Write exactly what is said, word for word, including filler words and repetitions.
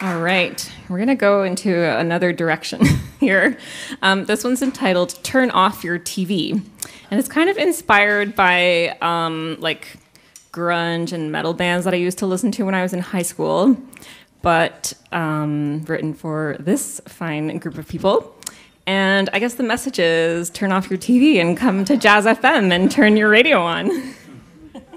All right, we're gonna go into another direction here. Um, this one's entitled "Turn Off Your T V," and it's kind of inspired by um, like grunge and metal bands that I used to listen to when I was in high school, but um, written for this fine group of people. And I guess the message is turn off your T V and come to Jazz F M and turn your radio on.